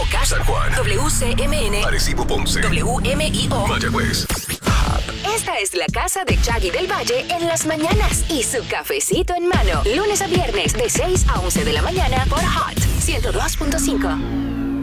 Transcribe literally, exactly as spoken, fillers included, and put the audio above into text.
Mocas, San Juan, W C M N, Arecibo, Ponce, W M I O, Mayagüez. Esta es la casa de Chaggy del Valle en las mañanas y su cafecito en mano. Lunes a viernes de seis a once de la mañana por Hot ciento dos punto cinco.